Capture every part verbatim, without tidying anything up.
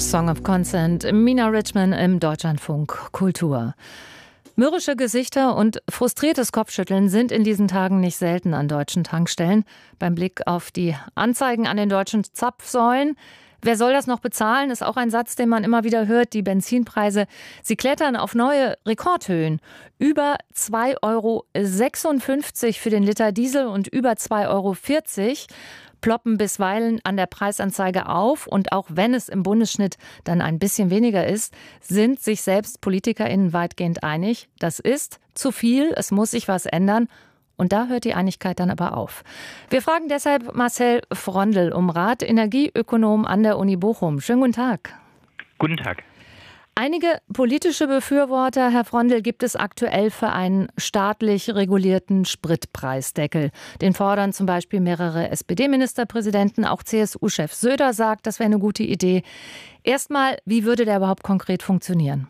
Song of Consent, Mina Richman im Deutschlandfunk Kultur. Mürrische Gesichter und frustriertes Kopfschütteln sind in diesen Tagen nicht selten an deutschen Tankstellen. Beim Blick auf die Anzeigen an den deutschen Zapfsäulen. Wer soll das noch bezahlen, ist auch ein Satz, den man immer wieder hört. Die Benzinpreise, sie klettern auf neue Rekordhöhen. Über zwei Euro sechsundfünfzig für den Liter Diesel und über zwei Euro vierzig ploppen bisweilen an der Preisanzeige auf. Und auch wenn es im Bundesschnitt dann ein bisschen weniger ist, sind sich selbst PolitikerInnen weitgehend einig. Das ist zu viel, es muss sich was ändern. Und da hört die Einigkeit dann aber auf. Wir fragen deshalb Marcel Frondl um Rat, Energieökonom an der Uni Bochum. Schönen guten Tag. Guten Tag. Einige politische Befürworter, Herr Frondl, gibt es aktuell für einen staatlich regulierten Spritpreisdeckel. Den fordern zum Beispiel mehrere S P D-Ministerpräsidenten. Auch C S U-Chef Söder sagt, das wäre eine gute Idee. Erstmal, wie würde der überhaupt konkret funktionieren?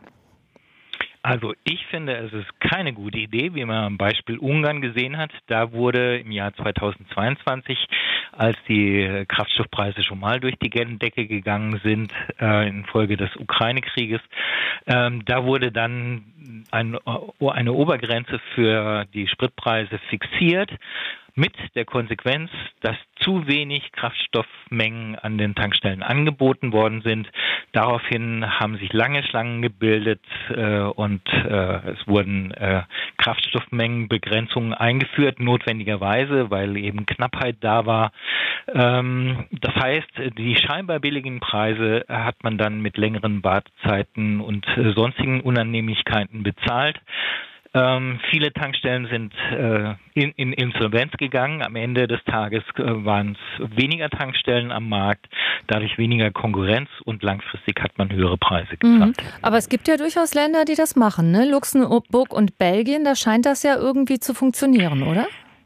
Also ich finde, es ist keine gute Idee, wie man am Beispiel Ungarn gesehen hat. Da wurde im Jahr zweitausendzweiundzwanzig, als die Kraftstoffpreise schon mal durch die Decke gegangen sind, äh, infolge des Ukraine-Krieges, ähm, da wurde dann ein, eine Obergrenze für die Spritpreise fixiert, mit der Konsequenz, dass zu wenig Kraftstoffmengen an den Tankstellen angeboten worden sind. Daraufhin haben sich lange Schlangen gebildet äh, und äh, es wurden äh, Kraftstoffmengenbegrenzungen eingeführt, notwendigerweise, weil eben Knappheit da war. Ähm, das heißt, die scheinbar billigen Preise hat man dann mit längeren Wartezeiten und äh, sonstigen Unannehmlichkeiten bezahlt. Ähm, viele Tankstellen sind äh, in, in Insolvenz gegangen. Am Ende des Tages äh, waren es weniger Tankstellen am Markt, dadurch weniger Konkurrenz und langfristig hat man höhere Preise gezahlt. Mhm. Aber es gibt ja durchaus Länder, die das machen, ne? Luxemburg und Belgien, da scheint das ja irgendwie zu funktionieren, oder?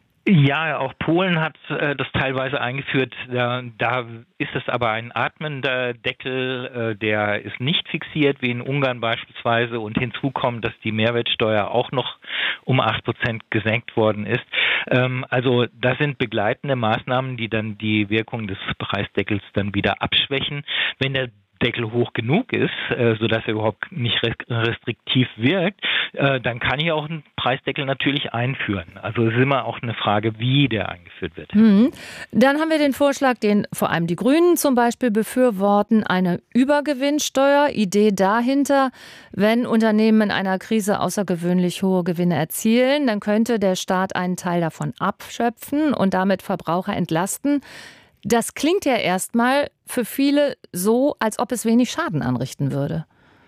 Ja, auch Polen hat äh, das teilweise eingeführt. Da, da ist es aber ein atmender Deckel, äh, der ist nicht fixiert, wie in Ungarn beispielsweise. Und hinzu kommt, dass die Mehrwertsteuer auch noch um acht Prozent gesenkt worden ist. Ähm, also das sind begleitende Maßnahmen, die dann die Wirkung des Preisdeckels dann wieder abschwächen. Wenn der Deckel hoch genug ist, äh, sodass er überhaupt nicht restriktiv wirkt, äh, dann kann ich auch einen Preisdeckel natürlich einführen. Also es ist immer auch eine Frage, wie der eingeführt wird. Mhm. Dann haben wir den Vorschlag, den vor allem die Grünen zum Beispiel befürworten, eine Übergewinnsteuer. Idee dahinter, wenn Unternehmen in einer Krise außergewöhnlich hohe Gewinne erzielen, dann könnte der Staat einen Teil davon abschöpfen und damit Verbraucher entlasten. Das klingt ja erstmal für viele so, als ob es wenig Schaden anrichten würde.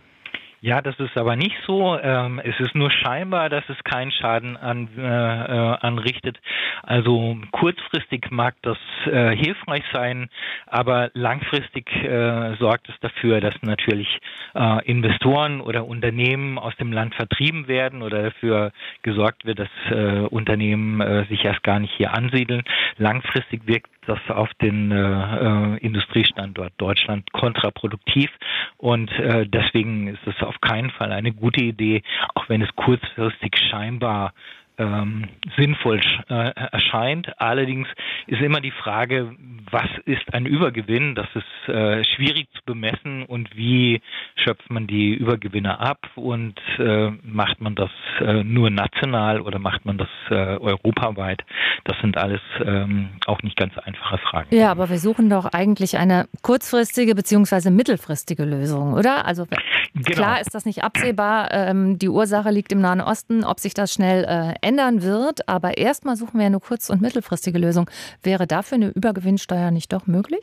Ja, das ist aber nicht so. Ähm, es ist nur scheinbar, dass es keinen Schaden an, äh, anrichtet. Also kurzfristig mag das äh, hilfreich sein, aber langfristig äh, sorgt es dafür, dass natürlich äh, Investoren oder Unternehmen aus dem Land vertrieben werden oder dafür gesorgt wird, dass äh, Unternehmen äh, sich erst gar nicht hier ansiedeln. Langfristig wirkt das auf den äh, Industriestandort Deutschland kontraproduktiv und äh, deswegen ist es auf keinen Fall eine gute Idee, auch wenn es kurzfristig scheinbar ähm, sinnvoll äh, erscheint. Allerdings ist immer die Frage, was ist ein Übergewinn? Das ist äh, schwierig zu bemessen und wie schöpft man die Übergewinne ab und äh, macht man das äh, nur national oder macht man das äh, europaweit? Das sind alles ähm, auch nicht ganz einfache Fragen. Ja, aber wir suchen doch eigentlich eine kurzfristige bzw. mittelfristige Lösung, oder? Also genau. Klar ist das nicht absehbar. Ähm, die Ursache liegt im Nahen Osten, ob sich das schnell äh, ändern wird. Aber erstmal suchen wir eine kurz- und mittelfristige Lösung. Wäre dafür eine Übergewinnsteuer nicht doch möglich?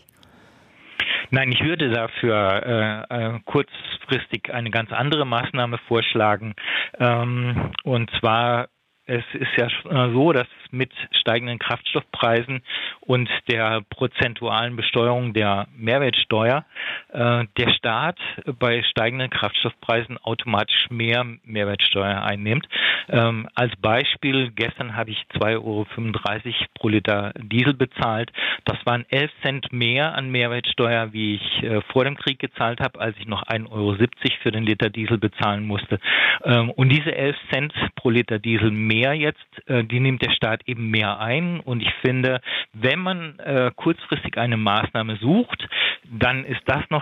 Nein, ich würde dafür äh, äh, kurzfristig eine ganz andere Maßnahme vorschlagen. Ähm, und zwar, es ist ja so, dass mit steigenden Kraftstoffpreisen und der prozentualen Besteuerung der Mehrwertsteuer äh, der Staat bei steigenden Kraftstoffpreisen automatisch mehr Mehrwertsteuer einnimmt. Ähm, als Beispiel, gestern habe ich zwei Euro fünfunddreißig pro Liter Diesel bezahlt. Das waren elf Cent mehr an Mehrwertsteuer, wie ich äh, vor dem Krieg gezahlt habe, als ich noch ein Euro siebzig für den Liter Diesel bezahlen musste. Ähm, und diese elf Cent pro Liter Diesel mehr jetzt, äh, die nimmt der Staat eben mehr ein. Und ich finde, wenn man äh, kurzfristig eine Maßnahme sucht, dann ist das noch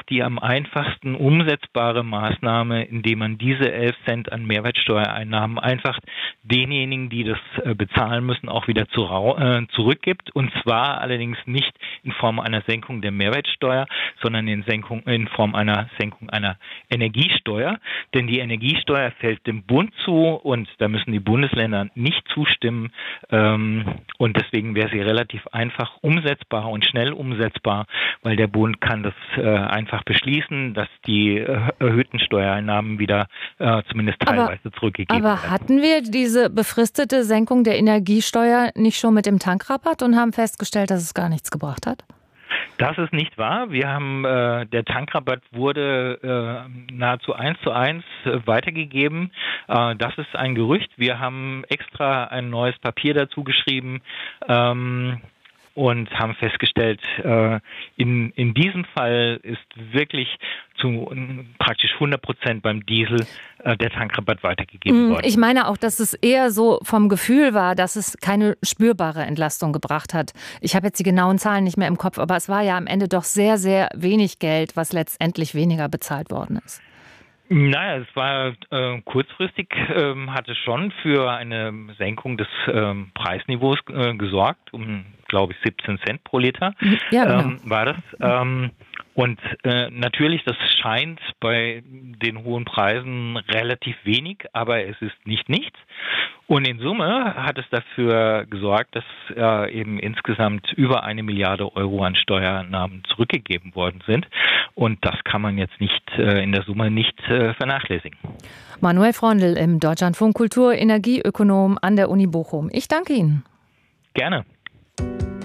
auch die am einfachsten umsetzbare Maßnahme, indem man diese elf Cent an Mehrwertsteuereinnahmen einfach denjenigen, die das äh, bezahlen müssen, auch wieder zu, äh, zurückgibt. Und zwar allerdings nicht in Form einer Senkung der Mehrwertsteuer, sondern in, Senkung, in Form einer Senkung einer Energiesteuer. Denn die Energiesteuer fällt dem Bund zu und da müssen die Bundesländer nicht zustimmen. Ähm, und deswegen wäre sie relativ einfach umsetzbar und schnell umsetzbar, weil der Bund kann das äh, einfach beschließen, dass die äh, erhöhten Steuereinnahmen wieder äh, zumindest teilweise aber, zurückgegeben aber werden. Aber hatten wir diese befristete Senkung der Energiesteuer nicht schon mit dem Tankrabatt und haben festgestellt, dass es gar nichts gebracht hat? Das ist nicht wahr. Wir haben, äh, der Tankrabatt wurde äh, nahezu eins zu eins äh, weitergegeben. Äh, das ist ein Gerücht. Wir haben extra ein neues Papier dazu geschrieben, ähm, und haben festgestellt, äh, in, in diesem Fall ist wirklich zu praktisch hundert Prozent beim Diesel äh, der Tankrabatt weitergegeben worden. Ich meine auch, dass es eher so vom Gefühl war, dass es keine spürbare Entlastung gebracht hat. Ich habe jetzt die genauen Zahlen nicht mehr im Kopf, aber es war ja am Ende doch sehr, sehr wenig Geld, was letztendlich weniger bezahlt worden ist. Naja, es war äh, kurzfristig, ähm, hatte schon für eine Senkung des ähm, Preisniveaus äh, gesorgt, um, glaube ich, siebzehn Cent pro Liter ja, genau. ähm, war das. Ähm, und äh, natürlich, das scheint bei den hohen Preisen relativ wenig, aber es ist nicht nichts. Und in Summe hat es dafür gesorgt, dass äh, eben insgesamt über eine Milliarde Euro an Steuereinnahmen zurückgegeben worden sind. Und das kann man jetzt nicht äh, in der Summe nicht äh, vernachlässigen. Manuel Freundl im Deutschlandfunk Kultur, Energieökonom an der Uni Bochum. Ich danke Ihnen. Gerne.